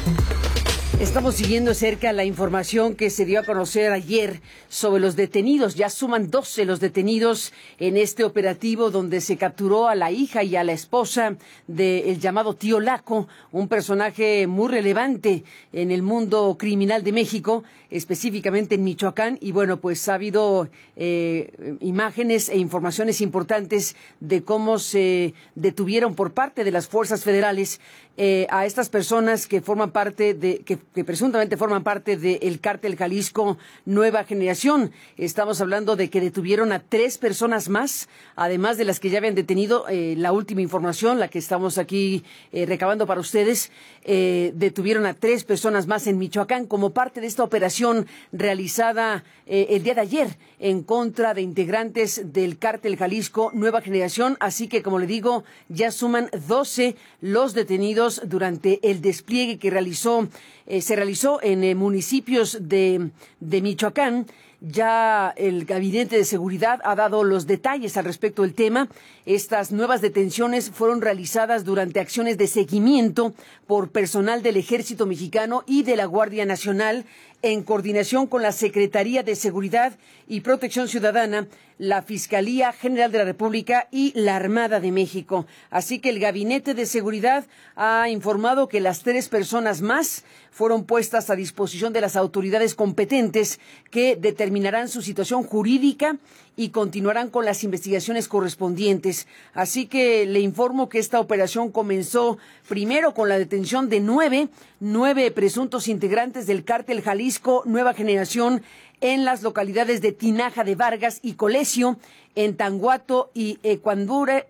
Estamos siguiendo de cerca la información que se dio a conocer ayer sobre los detenidos. Ya suman 12 los detenidos en este operativo donde se capturó a la hija y a la esposa del llamado Tío Laco, un personaje muy relevante en el mundo criminal de México, específicamente en Michoacán. Y bueno, pues ha habido imágenes e informaciones importantes de cómo se detuvieron por parte de las fuerzas federales a estas personas que forman parte que presuntamente forman parte del cártel Jalisco Nueva Generación. Estamos hablando de que detuvieron a 3 personas más, además de las que ya habían detenido. La última información, la que estamos aquí recabando para ustedes, detuvieron a 3 personas más en Michoacán como parte de esta operación realizada el día de ayer en contra de integrantes del cártel Jalisco Nueva Generación. Así que, como le digo, ya suman 12 los detenidos durante el despliegue que se realizó en municipios de Michoacán. Ya el Gabinete de Seguridad ha dado los detalles al respecto del tema. Estas nuevas detenciones fueron realizadas durante acciones de seguimiento por personal del Ejército Mexicano y de la Guardia Nacional en coordinación con la Secretaría de Seguridad y Protección Ciudadana, la Fiscalía General de la República y la Armada de México. Así que el Gabinete de Seguridad ha informado que las 3 personas más fueron puestas a disposición de las autoridades competentes que determinarán su situación jurídica y continuarán con las investigaciones correspondientes. Así que le informo que esta operación comenzó primero con la detención de 9 presuntos integrantes del cártel Jalisco Nueva Generación en las localidades de Tinaja de Vargas y Colesio, en Tanguato y Ecuandureo,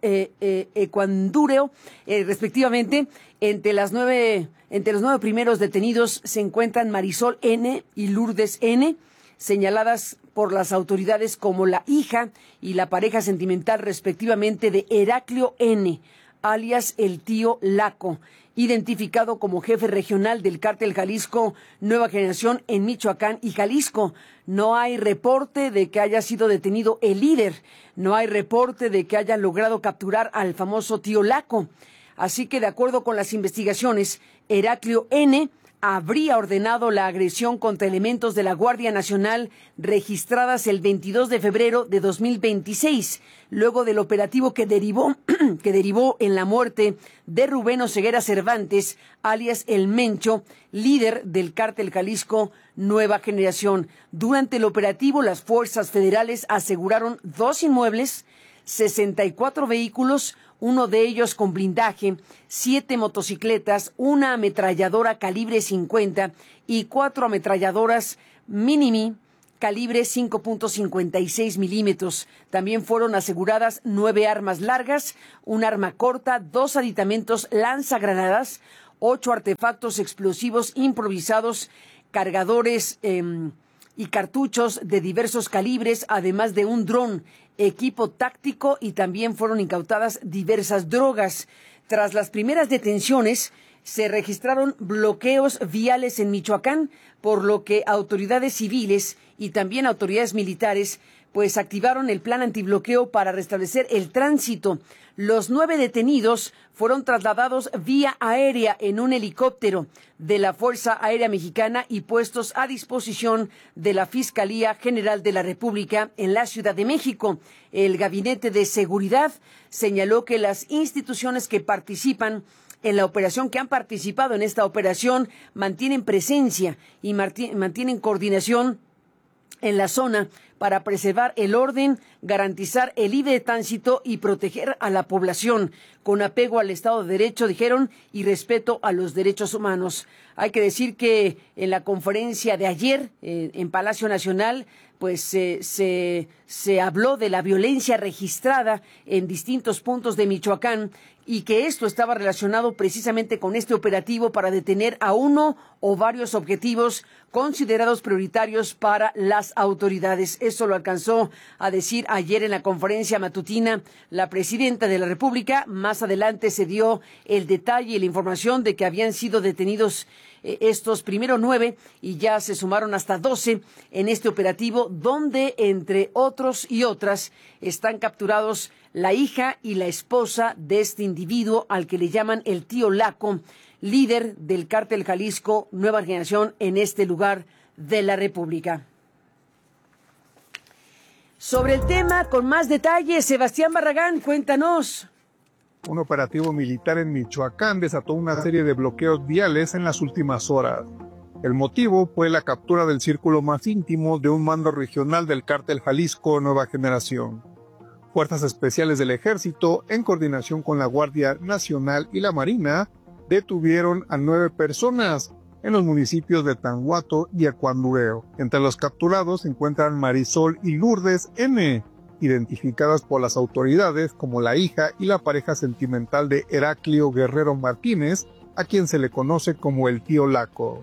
respectivamente. Entre los 9 primeros detenidos se encuentran Marisol N. y Lourdes N., señaladas por las autoridades como la hija y la pareja sentimental respectivamente de Heraclio N., alias el Tío Laco, identificado como jefe regional del cártel Jalisco Nueva Generación en Michoacán y Jalisco. No hay reporte de que haya sido detenido el líder, no hay reporte de que haya logrado capturar al famoso Tío Laco. Así que, de acuerdo con las investigaciones, Heraclio N. habría ordenado la agresión contra elementos de la Guardia Nacional registradas el 22 de febrero de 2026, luego del operativo que derivó en la muerte de Rubén Oseguera Cervantes, alias El Mencho, líder del cártel Jalisco Nueva Generación. Durante el operativo, las fuerzas federales aseguraron 2 inmuebles, 64 vehículos, uno de ellos con blindaje, 7 motocicletas, una ametralladora calibre 50 y 4 ametralladoras Minimi calibre 5.56 milímetros. También fueron aseguradas 9 armas largas, un arma corta, 2 aditamentos lanzagranadas, 8 artefactos explosivos improvisados, cargadores y cartuchos de diversos calibres, además de un dron, equipo táctico, y también fueron incautadas diversas drogas. Tras las primeras detenciones, se registraron bloqueos viales en Michoacán, por lo que autoridades civiles y también autoridades militares pues activaron el plan antibloqueo para restablecer el tránsito. Los 9 detenidos fueron trasladados vía aérea en un helicóptero de la Fuerza Aérea Mexicana y puestos a disposición de la Fiscalía General de la República en la Ciudad de México. El Gabinete de Seguridad señaló que las instituciones que participan en la operación, que han participado en esta operación, mantienen presencia y mantienen coordinación en la zona para preservar el orden, garantizar el libre tránsito y proteger a la población con apego al Estado de Derecho, dijeron, y respeto a los derechos humanos. Hay que decir que en la conferencia de ayer en Palacio Nacional, pues se habló de la violencia registrada en distintos puntos de Michoacán y que esto estaba relacionado precisamente con este operativo para detener a uno o varios objetivos considerados prioritarios para las autoridades. Eso lo alcanzó a decir ayer en la conferencia matutina la presidenta de la República. Más adelante se dio el detalle y la información de que habían sido detenidos estos primero 9 y ya se sumaron hasta 12 en este operativo, donde entre otros y otras están capturados la hija y la esposa de este individuo al que le llaman el Tío Laco, líder del cártel Jalisco Nueva Generación en este lugar de la República. Sobre el tema, con más detalles, Sebastián Barragán, cuéntanos. Un operativo militar en Michoacán desató una serie de bloqueos viales en las últimas horas. El motivo fue la captura del círculo más íntimo de un mando regional del cártel Jalisco Nueva Generación. Fuerzas especiales del Ejército, en coordinación con la Guardia Nacional y la Marina, detuvieron a 9 personas en los municipios de Tanguato y Acuandureo. Entre los capturados se encuentran Marisol y Lourdes N., identificadas por las autoridades como la hija y la pareja sentimental de Heraclio Guerrero Martínez, a quien se le conoce como el tío Laco.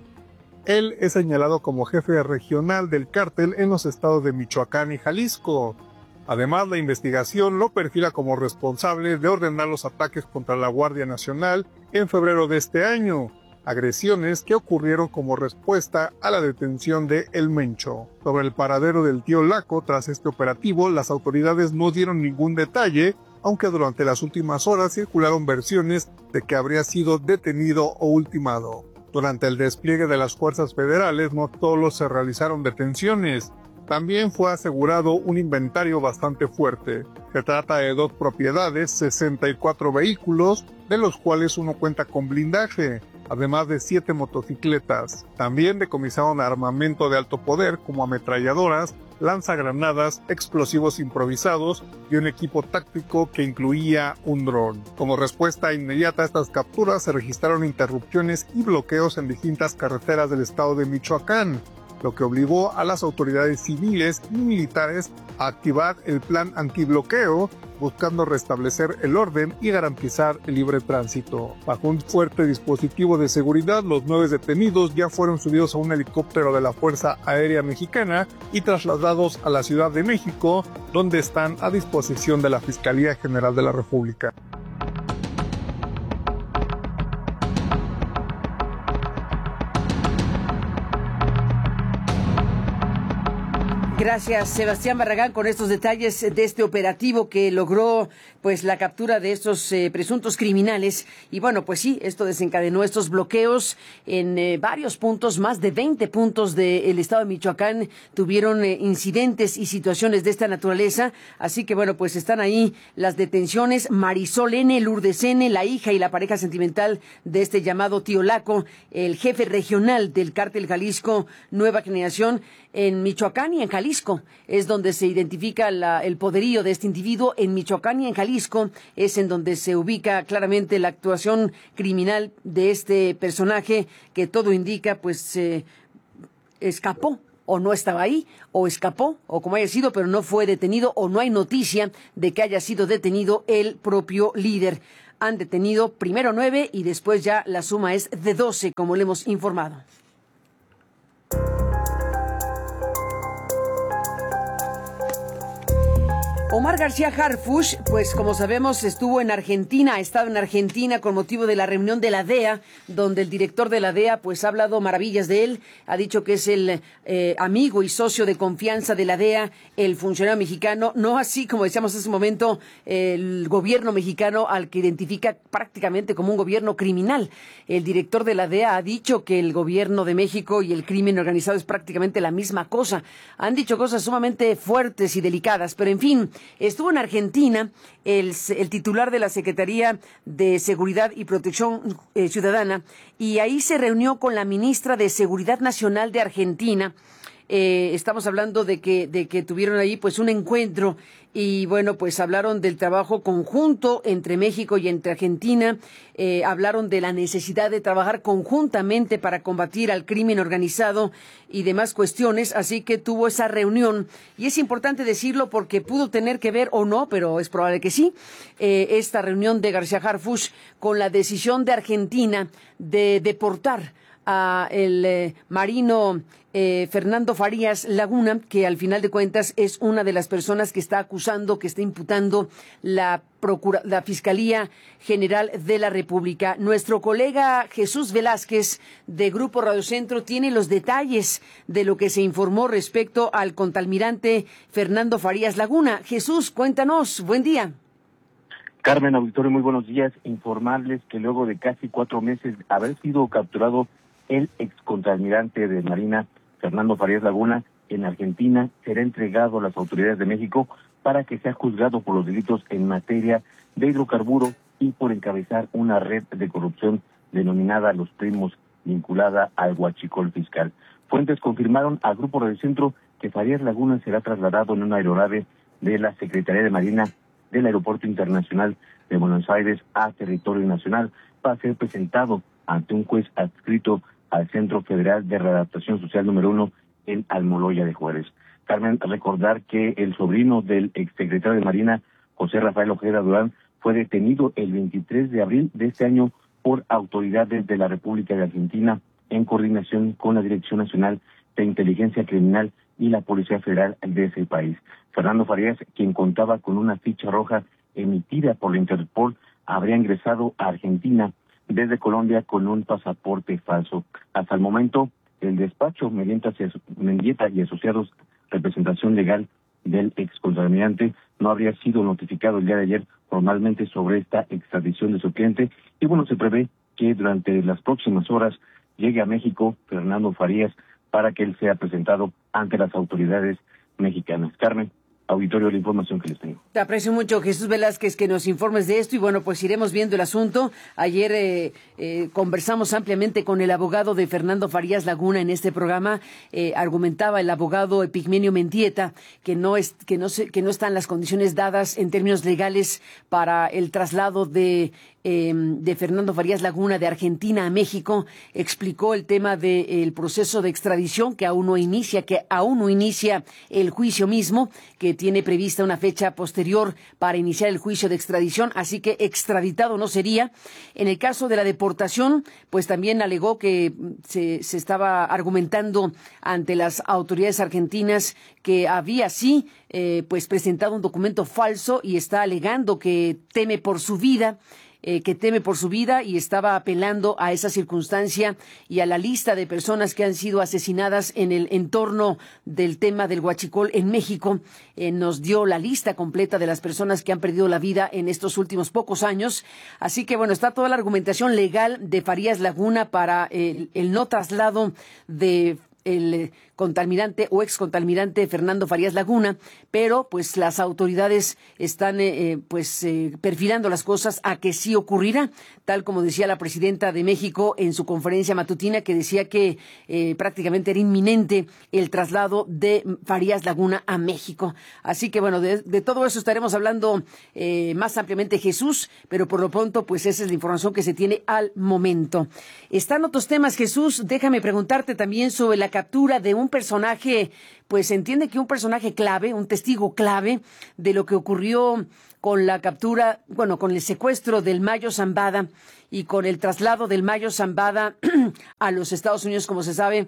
Él es señalado como jefe regional del cártel en los estados de Michoacán y Jalisco. Además, la investigación lo perfila como responsable de ordenar los ataques contra la Guardia Nacional en febrero de este año, agresiones que ocurrieron como respuesta a la detención de El Mencho. Sobre el paradero del tío Laco tras este operativo, las autoridades no dieron ningún detalle, aunque durante las últimas horas circularon versiones de que habría sido detenido o ultimado. Durante el despliegue de las fuerzas federales no solo se realizaron detenciones, también fue asegurado un inventario bastante fuerte. Se trata de 2 propiedades, 64 vehículos, de los cuales uno cuenta con blindaje, además de 7 motocicletas. También decomisaron armamento de alto poder como ametralladoras, lanzagranadas, explosivos improvisados y un equipo táctico que incluía un dron. Como respuesta inmediata a estas capturas se registraron interrupciones y bloqueos en distintas carreteras del estado de Michoacán, lo que obligó a las autoridades civiles y militares a activar el plan antibloqueo, buscando restablecer el orden y garantizar el libre tránsito. Bajo un fuerte dispositivo de seguridad, los 9 detenidos ya fueron subidos a un helicóptero de la Fuerza Aérea Mexicana y trasladados a la Ciudad de México, donde están a disposición de la Fiscalía General de la República. Gracias, Sebastián Barragán, con estos detalles de este operativo que logró pues la captura de estos presuntos criminales. Y bueno, pues sí, esto desencadenó estos bloqueos en varios puntos, más de 20 puntos del estado de Michoacán tuvieron incidentes y situaciones de esta naturaleza. Así que bueno, pues están ahí las detenciones. Marisol N., Lourdes N., la hija y la pareja sentimental de este llamado tío Laco, el jefe regional del cártel Jalisco Nueva Generación en Michoacán y en Jalisco. Es donde se identifica el poderío de este individuo. En Michoacán y en Jalisco es en donde se ubica claramente la actuación criminal de este personaje que todo indica pues escapó o no estaba ahí, o escapó, o como haya sido, pero no fue detenido, o no hay noticia de que haya sido detenido el propio líder. Han detenido primero 9 y después ya la suma es de 12, como le hemos informado. Omar García Harfuch, pues como sabemos, estuvo en Argentina, ha estado en Argentina con motivo de la reunión de la DEA, donde el director de la DEA pues ha hablado maravillas de él, ha dicho que es el amigo y socio de confianza de la DEA, el funcionario mexicano, no así como decíamos hace un momento, el gobierno mexicano al que identifica prácticamente como un gobierno criminal. El director de la DEA ha dicho que el gobierno de México y el crimen organizado es prácticamente la misma cosa. Han dicho cosas sumamente fuertes y delicadas, pero en fin, estuvo en Argentina el titular de la Secretaría de Seguridad y Protección Ciudadana y ahí se reunió con la ministra de Seguridad Nacional de Argentina. Estamos hablando de que tuvieron ahí pues un encuentro y bueno, pues hablaron del trabajo conjunto entre México y entre Argentina, hablaron de la necesidad de trabajar conjuntamente para combatir al crimen organizado y demás cuestiones, así que tuvo esa reunión y es importante decirlo porque pudo tener que ver o no, pero es probable que sí, esta reunión de García Harfuch con la decisión de Argentina de deportar a el marino Fernando Farías Laguna, que al final de cuentas es una de las personas que está acusando, que está imputando la Fiscalía General de la República. Nuestro colega Jesús Velázquez de Grupo Radio Centro tiene los detalles de lo que se informó respecto al contraalmirante Fernando Farías Laguna. Jesús, cuéntanos, buen día. Carmen, auditorio, muy buenos días. Informarles que luego de casi 4 meses de haber sido capturado el excontralmirante de Marina, Fernando Farías Laguna, en Argentina, será entregado a las autoridades de México para que sea juzgado por los delitos en materia de hidrocarburos y por encabezar una red de corrupción denominada Los Primos, vinculada al huachicol fiscal. Fuentes confirmaron al Grupo Radio Centro que Farías Laguna será trasladado en una aeronave de la Secretaría de Marina del Aeropuerto Internacional de Buenos Aires a territorio nacional para ser presentado ante un juez adscrito al Centro Federal de Readaptación Social número 1 en Almoloya de Juárez. Carmen, recordar que el sobrino del exsecretario de Marina, José Rafael Ojeda Durán, fue detenido el 23 de abril de este año por autoridades de la República de Argentina en coordinación con la Dirección Nacional de Inteligencia Criminal y la Policía Federal de ese país. Fernando Farías, quien contaba con una ficha roja emitida por la Interpol, habría ingresado a Argentina desde Colombia con un pasaporte falso. Hasta el momento, el despacho Mendieta y Asociados, representación legal del excontralmirante, no habría sido notificado el día de ayer formalmente sobre esta extradición de su cliente. Y bueno, se prevé que durante las próximas horas llegue a México Fernando Farías para que él sea presentado ante las autoridades mexicanas. Carmen, auditorio, la información que les tengo. Te aprecio mucho, Jesús Velázquez, que nos informes de esto y bueno, pues iremos viendo el asunto. Ayer conversamos ampliamente con el abogado de Fernando Farías Laguna en este programa. Argumentaba el abogado Epigmenio Mendieta que no están las condiciones dadas en términos legales para el traslado de Fernando Farías Laguna de Argentina a México. Explicó el tema del proceso de extradición que aún no inicia el juicio mismo, que tiene prevista una fecha posterior para iniciar el juicio de extradición, así que extraditado no sería. En el caso de la deportación, pues también alegó que se estaba argumentando ante las autoridades argentinas que había pues presentado un documento falso y está alegando que teme por su vida y estaba apelando a esa circunstancia y a la lista de personas que han sido asesinadas en el entorno del tema del huachicol en México. Nos dio la lista completa de las personas que han perdido la vida en estos últimos pocos años. Así que bueno, está toda la argumentación legal de Farías Laguna para el no traslado de el contaminante o excontaminante Fernando Farías Laguna, pero pues las autoridades están perfilando las cosas a que sí ocurrirá, tal como decía la presidenta de México en su conferencia matutina, que decía que prácticamente era inminente el traslado de Farías Laguna a México. Así que bueno, de todo eso estaremos hablando más ampliamente, Jesús, pero por lo pronto pues esa es la información que se tiene al momento. Están otros temas, Jesús, déjame preguntarte también sobre la captura de un personaje, pues se entiende que un personaje clave, un testigo clave de lo que ocurrió con la captura, bueno, con el secuestro del Mayo Zambada y con el traslado del Mayo Zambada a los Estados Unidos. Como se sabe,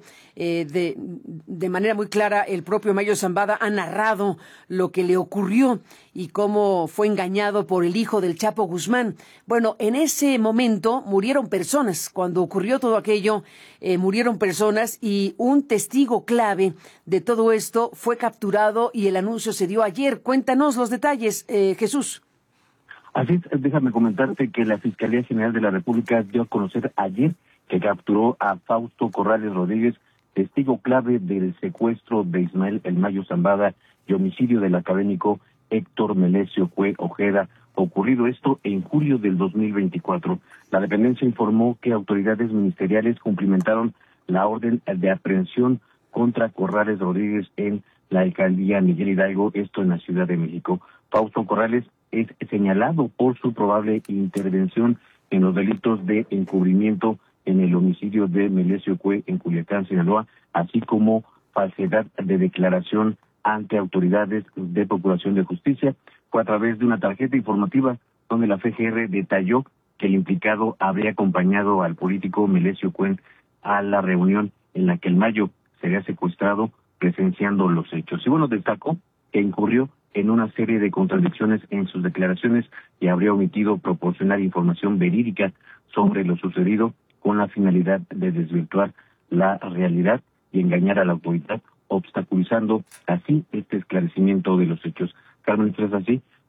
de manera muy clara, el propio Mayo Zambada ha narrado lo que le ocurrió y cómo fue engañado por el hijo del Chapo Guzmán. Bueno, en ese momento murieron personas. Cuando ocurrió todo aquello, murieron personas y un testigo clave de todo esto fue capturado y el anuncio se dio ayer. Cuéntanos los detalles, Jesús. Así es, déjame comentarte que la Fiscalía General de la República dio a conocer ayer que capturó a Fausto Corrales Rodríguez, testigo clave del secuestro de Ismael El Mayo Zambada y homicidio del académico Héctor Melesio Cue Ojeda, ocurrido esto en julio del 2024. La dependencia informó que autoridades ministeriales cumplimentaron la orden de aprehensión contra Corrales Rodríguez en la alcaldía Miguel Hidalgo, esto en la Ciudad de México. Fausto Corrales es señalado por su probable intervención en los delitos de encubrimiento en el homicidio de Melesio Cue en Culiacán, Sinaloa, así como falsedad de declaración ante autoridades de Procuración de Justicia. Fue a través de una tarjeta informativa donde la FGR detalló que el implicado habría acompañado al político Melesio Cue a la reunión en la que el Mayo sería secuestrado, presenciando los hechos. Y bueno, destacó que incurrió en una serie de contradicciones en sus declaraciones y habría omitido proporcionar información verídica sobre lo sucedido con la finalidad de desvirtuar la realidad y engañar a la autoridad, obstaculizando así este esclarecimiento de los hechos. Carmen, ¿es así?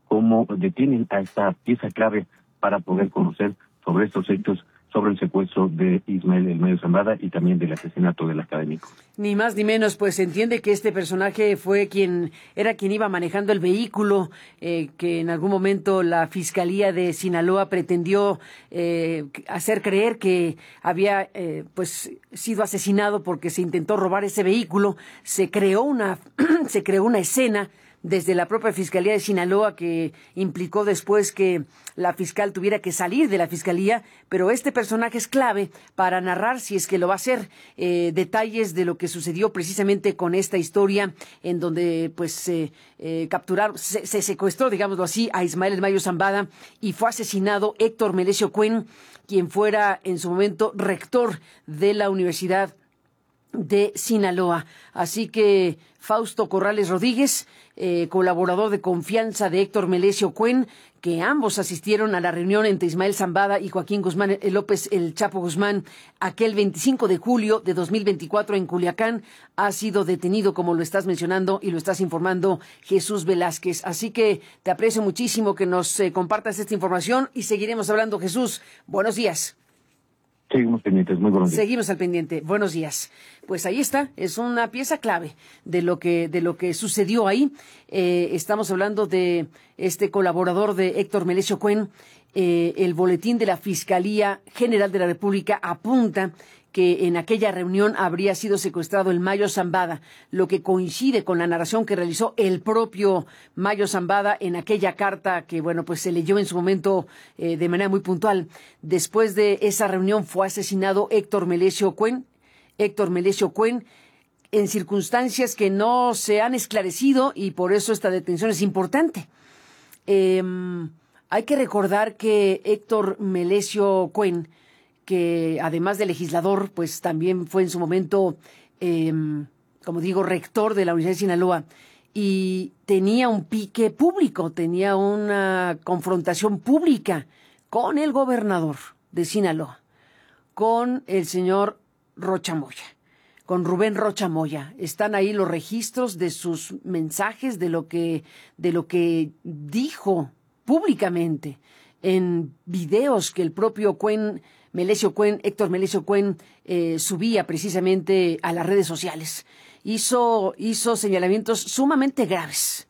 cómo detienen a esta pieza clave para poder conocer sobre estos hechos, sobre el secuestro de Ismael El Mayo Zambada y también del asesinato del académico. Ni más ni menos, pues se entiende que este personaje fue quien iba manejando el vehículo, que en algún momento la Fiscalía de Sinaloa pretendió hacer creer que había pues sido asesinado porque se intentó robar ese vehículo. Se creó una escena desde la propia Fiscalía de Sinaloa, que implicó después que la fiscal tuviera que salir de la fiscalía, pero este personaje es clave para narrar, si es que lo va a hacer, detalles de lo que sucedió precisamente con esta historia, en donde pues se secuestró, digámoslo así, a Ismael El Mayo Zambada y fue asesinado Héctor Melesio Cuen, quien fuera en su momento rector de la Universidad de Sinaloa. Así que Fausto Corrales Rodríguez, colaborador de confianza de Héctor Melesio Cuen, que ambos asistieron a la reunión entre Ismael Zambada y Joaquín Guzmán López, el Chapo Guzmán, aquel 25 de julio de 2024 en Culiacán, ha sido detenido, como lo estás mencionando y lo estás informando, Jesús Velázquez. Así que te aprecio muchísimo que nos compartas esta información y seguiremos hablando. Jesús, buenos días. Seguimos pendientes, muy buenos días. Seguimos al pendiente, buenos días. Pues ahí está, es una pieza clave de lo que sucedió ahí. Estamos hablando de este colaborador de Héctor Melesio Cuen. El boletín de la Fiscalía General de la República apunta que en aquella reunión habría sido secuestrado el Mayo Zambada, lo que coincide con la narración que realizó el propio Mayo Zambada en aquella carta que, bueno, pues se leyó en su momento de manera muy puntual. Después de esa reunión fue asesinado Héctor Melesio Cuen, en circunstancias que no se han esclarecido y por eso esta detención es importante. Hay que recordar que Héctor Melesio Cuen, que además de legislador, pues también fue en su momento, como digo, rector de la Universidad de Sinaloa, y tenía un pique público, tenía una confrontación pública con el gobernador de Sinaloa, con el señor Rocha Moya, con Rubén Rocha Moya. Están ahí los registros de sus mensajes, de lo que dijo públicamente en videos que el propio Héctor Melesio Cuen subía precisamente a las redes sociales. Hizo señalamientos sumamente graves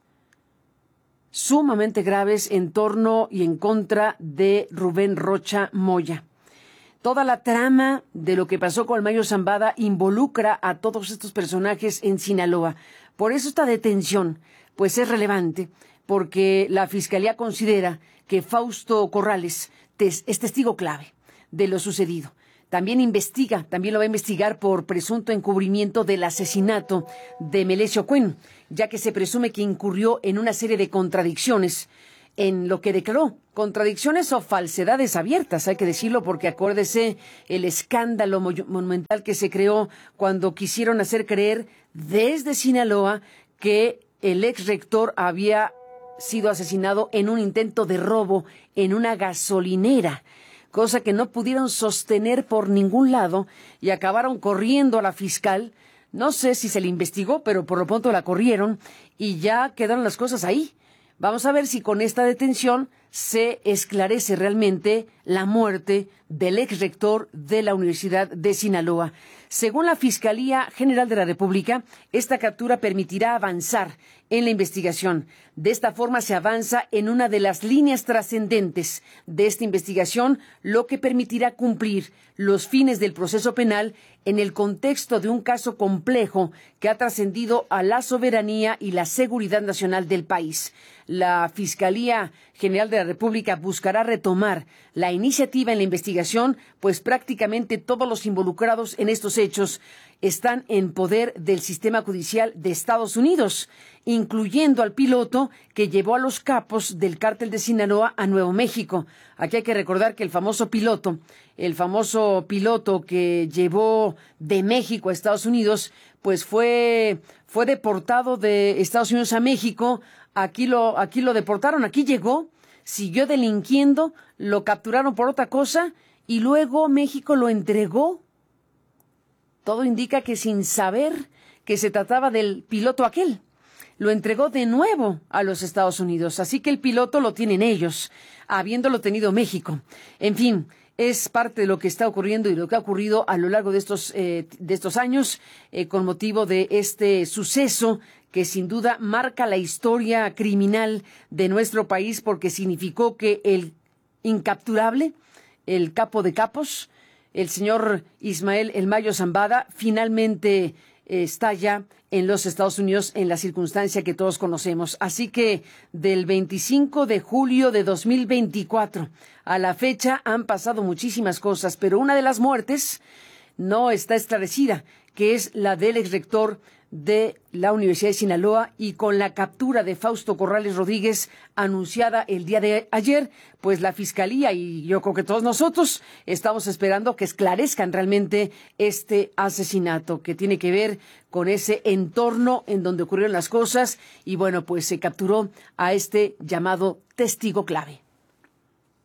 en torno y en contra de Rubén Rocha Moya. Toda la trama de lo que pasó con el Mayo Zambada involucra a todos estos personajes en Sinaloa. Por eso esta detención pues es relevante, porque la Fiscalía considera que Fausto Corrales es testigo clave de lo sucedido. También lo va a investigar por presunto encubrimiento del asesinato de Melesio Cuen, ya que se presume que incurrió en una serie de contradicciones en lo que declaró, contradicciones o falsedades abiertas, hay que decirlo, porque acuérdese el escándalo monumental que se creó cuando quisieron hacer creer desde Sinaloa que el ex rector había sido asesinado en un intento de robo en una gasolinera, cosa que no pudieron sostener por ningún lado y acabaron corriendo a la fiscal. No sé si se le investigó, pero por lo pronto la corrieron y ya quedaron las cosas ahí. Vamos a ver si con esta detención se esclarece realmente la muerte del ex rector de la Universidad de Sinaloa. Según la Fiscalía General de la República, esta captura permitirá avanzar en la investigación. De esta forma se avanza en una de las líneas trascendentes de esta investigación, lo que permitirá cumplir los fines del proceso penal en el contexto de un caso complejo que ha trascendido a la soberanía y la seguridad nacional del país. La Fiscalía General de la República buscará retomar la iniciativa en la investigación, pues prácticamente todos los involucrados en estos hechos están en poder del sistema judicial de Estados Unidos, incluyendo al piloto que llevó a los capos del cártel de Sinaloa a Nuevo México. Aquí hay que recordar que el famoso piloto que llevó de México a Estados Unidos, pues fue deportado de Estados Unidos a México. Aquí lo deportaron, aquí llegó, siguió delinquiendo, lo capturaron por otra cosa y luego México lo entregó. Todo indica que sin saber que se trataba del piloto aquel. lo entregó de nuevo a los Estados Unidos. Así que el piloto lo tienen ellos, habiéndolo tenido México. En fin, es parte de lo que está ocurriendo y lo que ha ocurrido a lo largo de estos años con motivo de este suceso que sin duda marca la historia criminal de nuestro país, porque significó que el incapturable, el capo de capos, el señor Ismael El Mayo Zambada, finalmente está ya en los Estados Unidos en la circunstancia que todos conocemos. Así que del 25 de julio de 2024 a la fecha han pasado muchísimas cosas, pero una de las muertes no está esclarecida, que es la del exrector de la Universidad de Sinaloa, y con la captura de Fausto Corrales Rodríguez anunciada el día de ayer, pues la Fiscalía y yo creo que todos nosotros estamos esperando que esclarezcan realmente este asesinato que tiene que ver con ese entorno en donde ocurrieron las cosas y bueno, pues se capturó a este llamado testigo clave.